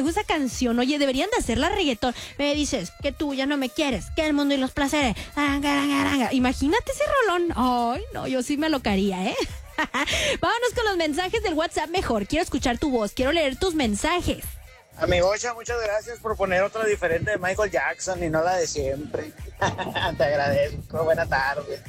esa canción. Oye, deberían de hacerla reggaetón. Me dices que tú ya no me quieres, que el mundo y los placeres. Imagínate ese rolón. Ay, no, yo sí me alocaría, ¿eh? Vámonos con los mensajes del WhatsApp mejor. Quiero escuchar tu voz, quiero leer tus mensajes. Amigocha, muchas gracias por poner otra diferente de Michael Jackson y no la de siempre. Te agradezco, buena tarde.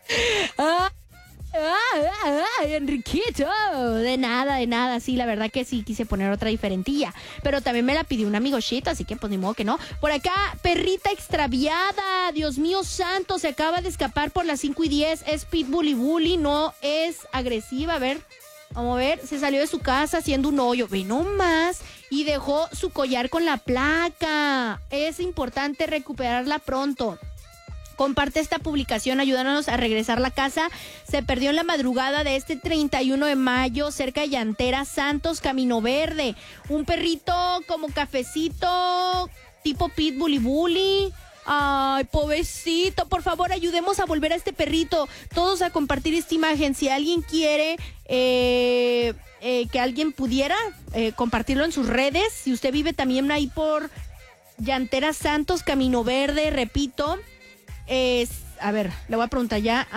Enriquito, de nada, sí, la verdad que sí, quise poner otra diferentilla, pero también me la pidió un amigochito, así que pues ni modo que no. Por acá, perrita extraviada, Dios mío santo, se acaba de escapar por las 5:10, es pitbull y bully, no es agresiva, a ver, vamos a ver, se salió de su casa haciendo un hoyo, ve nomás, y dejó su collar con la placa, es importante recuperarla pronto. Comparte esta publicación, ayúdanos a regresar a la casa. Se perdió en la madrugada de este 31 de mayo, cerca de Llantera Santos, Camino Verde. Un perrito como cafecito, tipo pitbull y bully. Ay, pobrecito, por favor, ayudemos a volver a este perrito. Todos a compartir esta imagen. Si alguien quiere que alguien pudiera compartirlo en sus redes. Si usted vive también ahí por Llantera Santos, Camino Verde, repito. A ver, le voy a preguntar, ¿ya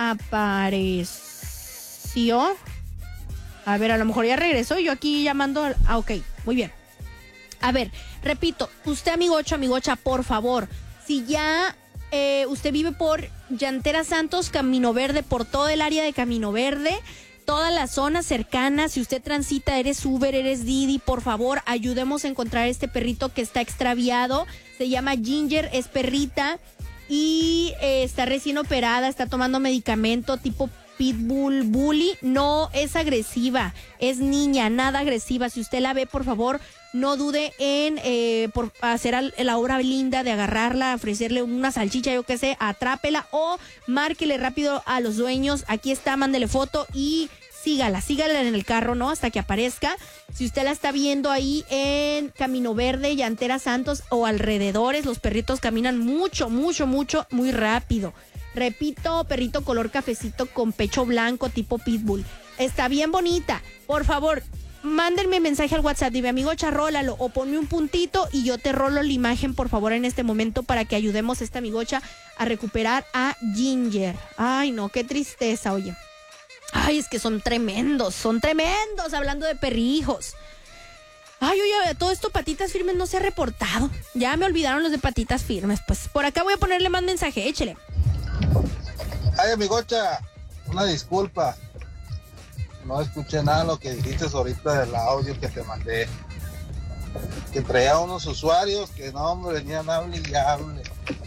apareció? A ver, a lo mejor ya regresó y yo aquí llamando. Ok, muy bien. A ver, repito, usted amigocha, por favor, si ya usted vive por Llantera Santos, Camino Verde, por todo el área de Camino Verde, todas las zonas cercanas, si usted transita, eres Uber, eres Didi, por favor, ayudemos a encontrar este perrito que está extraviado. Se llama Ginger, es perrita. Y está recién operada, está tomando medicamento tipo pitbull, bully. No es agresiva, es niña, nada agresiva. Si usted la ve, por favor, no dude en por hacer la obra linda de agarrarla, ofrecerle una salchicha, yo qué sé, atrápela o márquele rápido a los dueños. Aquí está, mándele foto y sígala en el carro, ¿no? Hasta que aparezca. Si usted la está viendo ahí en Camino Verde, Llantera Santos o alrededores, los perritos caminan mucho, muy rápido. Repito, perrito color cafecito con pecho blanco tipo pitbull. Está bien bonita. Por favor, mándenme mensaje al WhatsApp. Dime, amigocha, rólalo o ponme un puntito y yo te rolo la imagen, por favor, en este momento para que ayudemos a esta amigocha a recuperar a Ginger. Ay, no, qué tristeza, oye. Ay, es que son tremendos, hablando de perrijos. Ay, oye, todo esto Patitas Firmes no se ha reportado. Ya me olvidaron los de Patitas Firmes. Pues por acá voy a ponerle más mensaje, échele. Ay, amigocha, una disculpa. No escuché nada de lo que dijiste ahorita del audio que te mandé. Que traía unos usuarios que no, hombre, venían hable y hable.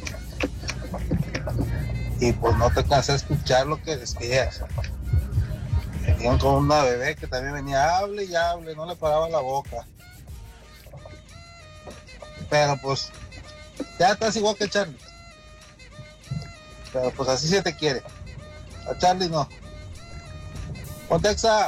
Y pues no te alcancé a escuchar lo que decías. Venían con una bebé que también venía, hable y hable, no le paraba la boca. Pero pues, ya estás igual que Charlie. Pero pues así se te quiere. A Charlie no. Pontexa.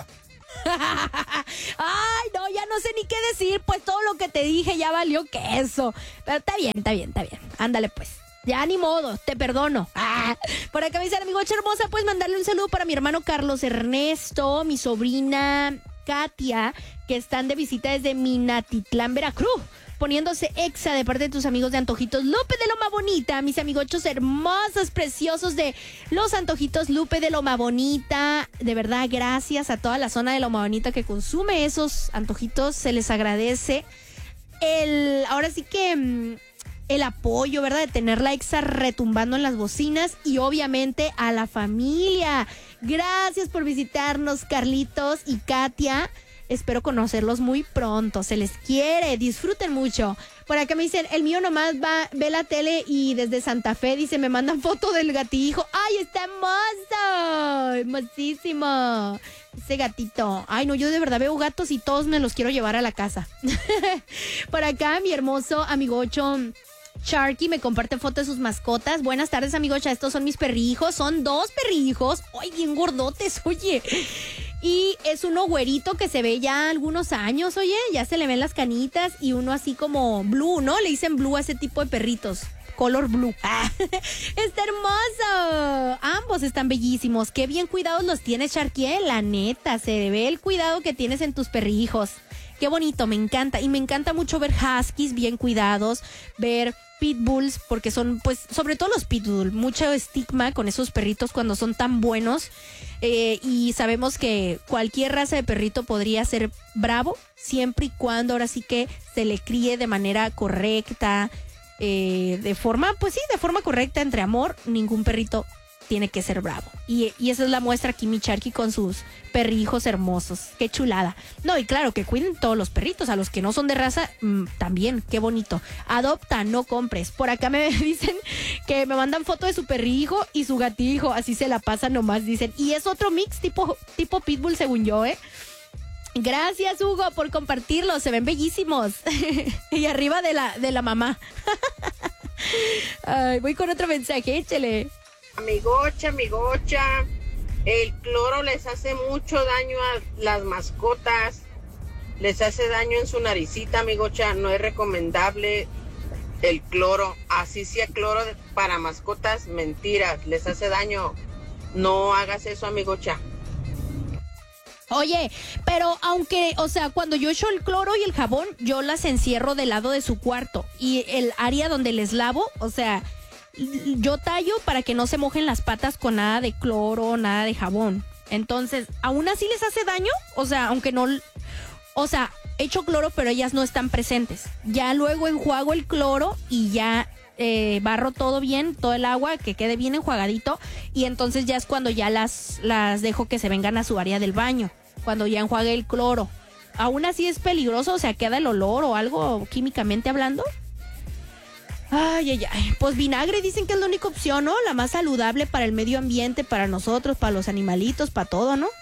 Ay, no, ya no sé ni qué decir, pues todo lo que te dije ya valió queso. Pero está bien. Ándale pues. Ya ni modo, te perdono. Por acá me dice, amigocha hermosa, puedes mandarle un saludo para mi hermano Carlos Ernesto, mi sobrina Katia, que están de visita desde Minatitlán, Veracruz, poniéndose exa de parte de tus amigos de Antojitos Lupe de Loma Bonita, mis amigochos hermosos, preciosos de los Antojitos Lupe de Loma Bonita. De verdad, gracias a toda la zona de Loma Bonita que consume esos antojitos, se les agradece ahora sí que el apoyo, ¿verdad? De tener la exa retumbando en las bocinas y obviamente a la familia. Gracias por visitarnos, Carlitos y Katia. Espero conocerlos muy pronto. Se les quiere. Disfruten mucho. Por acá me dicen, el mío nomás ve la tele y desde Santa Fe, dice, me mandan foto del gatijo. ¡Ay, está hermoso! Hermosísimo. Ese gatito. Ay, no, yo de verdad veo gatos y todos me los quiero llevar a la casa. Por acá, mi hermoso amigocho Sharky me comparte fotos de sus mascotas. Buenas tardes, amigocha. Estos son mis perrijos. Son 2 perrijos. Ay, bien gordotes, oye. Y es uno güerito que se ve ya algunos años, oye. Ya se le ven las canitas. Y uno así como blue, ¿no? Le dicen blue a ese tipo de perritos. Color blue. ¡Está hermoso! Ambos están bellísimos. Qué bien cuidados los tienes, Sharky, la neta. Se ve el cuidado que tienes en tus perrijos. qué bonito, me encanta. Y me encanta mucho ver huskies bien cuidados, ver pitbulls, porque son, pues, sobre todo los pitbull, mucho estigma con esos perritos cuando son tan buenos. Y sabemos que cualquier raza de perrito podría ser bravo, siempre y cuando ahora sí que se le críe de manera correcta, de forma correcta, entre amor. Ningún perrito tiene que ser bravo. Y esa es la muestra aquí mi Charqui con sus perrijos hermosos. Qué chulada. No, y claro, que cuiden todos los perritos, a los que no son de raza, también, qué bonito. Adopta, no compres. Por acá me dicen que me mandan foto de su perrijo y su gatijo, así se la pasan nomás, dicen. Y es otro mix tipo pitbull, según yo, Gracias, Hugo, por compartirlo. Se ven bellísimos. Y arriba de la mamá. Ay, voy con otro mensaje, échele. Amigocha, el cloro les hace mucho daño a las mascotas. Les hace daño en su naricita, amigocha. No es recomendable el cloro. Así sea cloro para mascotas, mentiras. Les hace daño. No hagas eso, amigocha. Oye, pero aunque, o sea, cuando yo echo el cloro y el jabón, yo las encierro del lado de su cuarto. Y el área donde les lavo, o sea, yo tallo para que no se mojen las patas con nada de cloro, nada de jabón. Entonces, ¿aún así les hace daño? O sea, aunque no... O sea, echo cloro, pero ellas no están presentes. Ya luego enjuago el cloro y ya barro todo bien, todo el agua, que quede bien enjuagadito. Y entonces ya es cuando ya las dejo que se vengan a su área del baño. Cuando ya enjuague el cloro. ¿Aún así es peligroso? O sea, ¿queda el olor o algo químicamente hablando? Ay. Pues vinagre dicen que es la única opción, ¿no? La más saludable para el medio ambiente, para nosotros, para los animalitos, para todo, ¿no?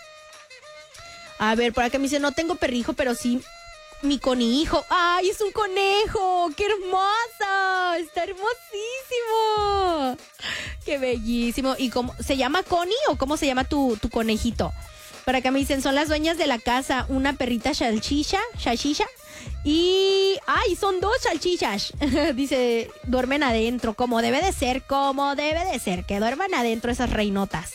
A ver, por acá me dice, no tengo perrijo, pero sí mi conejo. ¡Ay, es un conejo! ¡Qué hermosa! ¡Está hermosísimo! ¡Qué bellísimo! ¿Y cómo se llama Connie o cómo se llama tu conejito? Por acá me dicen, son las dueñas de la casa, una perrita salchicha, y... ¡ay, son dos salchichas! Dice, duermen adentro, como debe de ser, que duerman adentro esas reinotas.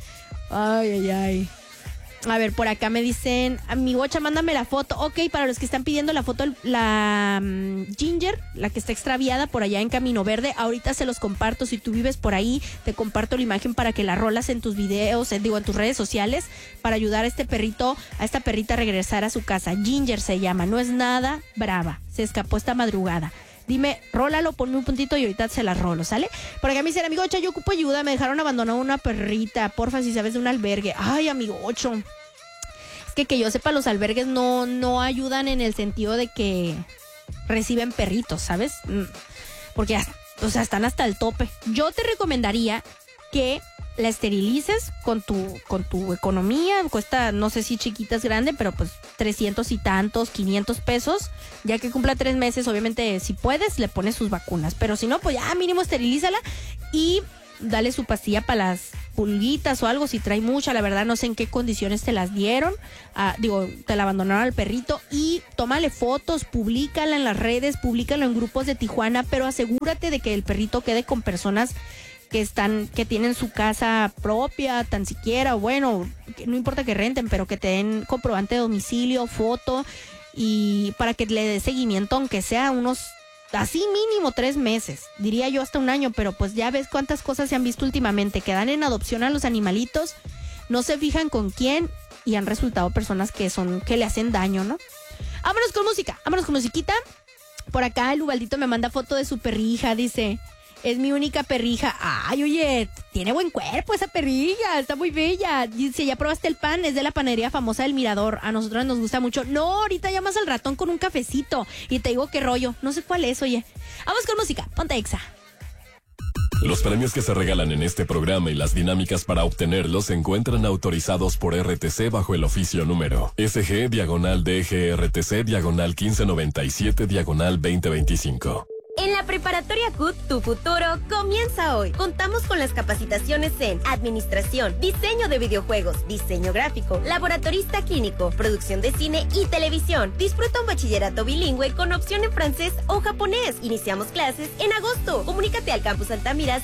Ay. A ver, por acá me dicen, amigocha, mándame la foto. Ok, para los que están pidiendo la foto, la Ginger, la que está extraviada por allá en Camino Verde, ahorita se los comparto. Si tú vives por ahí, te comparto la imagen para que la rolas en tus videos, en tus redes sociales, para ayudar a esta perrita a regresar a su casa. Ginger se llama, no es nada brava, se escapó esta madrugada. Dime, rólalo, ponme un puntito y ahorita se la rolo, ¿sale? Por acá me dicen, amigocha, yo ocupo ayuda, me dejaron abandonada una perrita, porfa, si sabes de un albergue. Ay, amigocho, es que yo sepa, los albergues no ayudan en el sentido de que reciben perritos, ¿sabes? Porque, o sea, están hasta el tope. Yo te recomendaría que la esterilices con tu economía. Cuesta, no sé si chiquita es grande, pero pues 300 y tantos, 500 pesos. Ya que cumpla 3 meses, obviamente, si puedes, le pones sus vacunas. Pero si no, pues ya mínimo esterilízala y dale su pastilla para las pulguitas o algo, si trae mucha. La verdad no sé en qué condiciones te las dieron. Te la abandonaron al perrito. Y tómale fotos, públicala en las redes, públicalo en grupos de Tijuana, pero asegúrate de que el perrito quede con personas que tienen su casa propia, tan siquiera, o bueno, no importa que renten, pero que te den comprobante de domicilio, foto, y para que le dé seguimiento, aunque sea unos, así mínimo 3 meses, diría yo hasta 1 año, pero pues ya ves cuántas cosas se han visto últimamente, que dan en adopción a los animalitos, no se fijan con quién, y han resultado personas que le hacen daño, ¿no? Vámonos con música, vámonos con musiquita. Por acá el Ubaldito me manda foto de su perrija, dice... Es mi única perrija. Ay, oye, tiene buen cuerpo esa perrija, está muy bella. Dice, ¿ya probaste el pan? Es de la panadería famosa del Mirador. A nosotros nos gusta mucho. No, ahorita llamas al ratón con un cafecito y te digo qué rollo. No sé cuál es, oye. Vamos con música, ponte Exa. Los premios que se regalan en este programa y las dinámicas para obtenerlos se encuentran autorizados por RTC bajo el oficio número SG/DGRTC/1597/2025. En la Preparatoria CUT, tu futuro comienza hoy. Contamos con las capacitaciones en Administración, Diseño de Videojuegos, Diseño Gráfico, Laboratorista Clínico, Producción de Cine y Televisión. Disfruta un bachillerato bilingüe con opción en francés o japonés. Iniciamos clases en agosto. Comunícate al Campus Altamira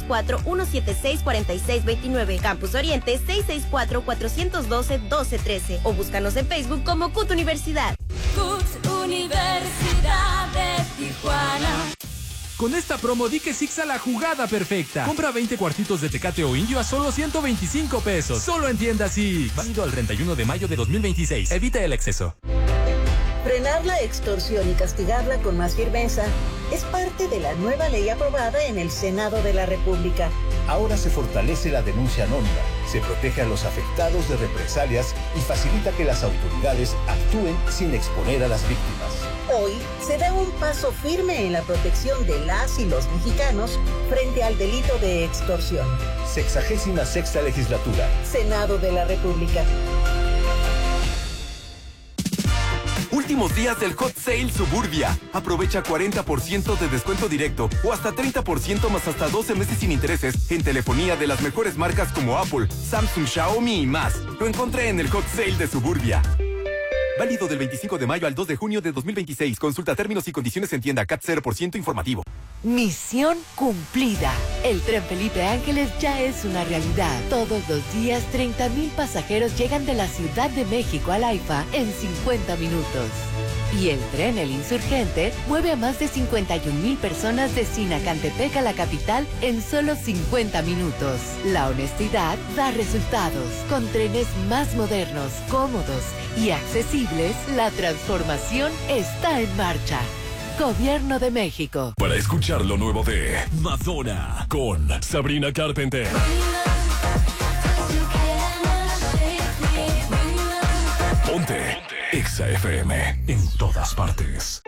664-176-4629, Campus Oriente 664-412-1213 o búscanos en Facebook como CUT Universidad. CUT Universidad de Tijuana. Con esta promo di que sí a la jugada perfecta. Compra 20 cuartitos de Tecate o Indio a solo 125 pesos. Solo en tiendas Six. Válido al 31 de mayo de 2026. Evita el exceso. Frenar la extorsión y castigarla con más firmeza es parte de la nueva ley aprobada en el Senado de la República. Ahora se fortalece la denuncia anónima, se protege a los afectados de represalias y facilita que las autoridades actúen sin exponer a las víctimas. Hoy se da un paso firme en la protección de las y los mexicanos frente al delito de extorsión. 66ª Legislatura. Senado de la República. Últimos días del Hot Sale Suburbia. Aprovecha 40% de descuento directo o hasta 30% más hasta 12 meses sin intereses en telefonía de las mejores marcas como Apple, Samsung, Xiaomi y más. Lo encontré en el Hot Sale de Suburbia. Válido del 25 de mayo al 2 de junio de 2026. Consulta términos y condiciones en tienda. CAT 0% informativo. Misión cumplida. El tren Felipe Ángeles ya es una realidad. Todos los días 30,000 pasajeros llegan de la Ciudad de México al AIFA en 50 minutos. Y el tren El Insurgente mueve a más de 51,000 personas de Sinacantepec a la capital en solo 50 minutos. La honestidad da resultados. Con trenes más modernos, cómodos y accesibles, la transformación está en marcha. Gobierno de México. Para escuchar lo nuevo de Madonna con Sabrina Carpenter. Ponte Exa FM en todas partes.